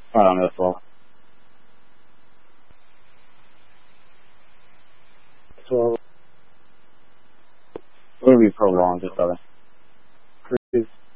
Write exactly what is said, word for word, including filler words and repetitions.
I don't know, twelve. twelve. It'll be prolonged, just other. Cruise.